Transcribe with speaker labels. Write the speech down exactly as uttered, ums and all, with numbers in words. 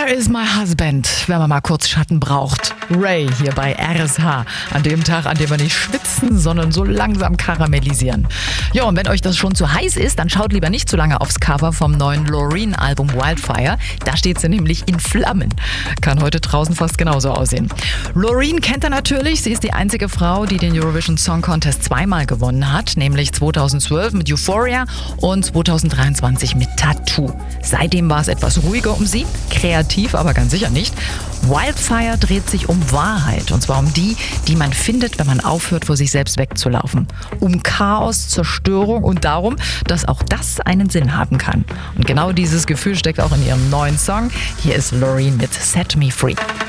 Speaker 1: Where is my husband, wenn man mal kurz Schatten braucht? Ray hier bei R S H. An dem Tag, an dem wir nicht schwitzen, sondern so langsam karamellisieren. Ja, und wenn euch das schon zu heiß ist, dann schaut lieber nicht zu lange aufs Cover vom neuen Loreen-Album Wildfire. Da steht sie nämlich in Flammen. Kann heute draußen fast genauso aussehen. Loreen kennt ihr natürlich. Sie ist die einzige Frau, die den Eurovision Song Contest zweimal gewonnen hat. Nämlich zweitausendzwölf mit Euphoria und zweitausenddreiundzwanzig mit Tattoo. Seitdem war es etwas ruhiger um sie. Kreativ, aber ganz sicher nicht. Wildfire dreht sich um Wahrheit. Und zwar um die, die man findet, wenn man aufhört, vor sich selbst wegzulaufen. Um Chaos, Zerstörung und darum, dass auch das einen Sinn haben kann. Und genau dieses Gefühl steckt auch in ihrem neuen Song. Hier ist Loreen mit Set Me Free.